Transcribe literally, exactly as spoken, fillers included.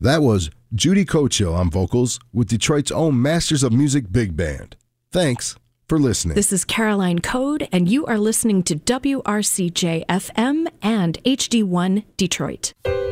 That was Judy Cocho on vocals with Detroit's own Masters of Music Big Band. Thanks for listening. This is Caroline Code, and you are listening to W R C J F M and H D one Detroit.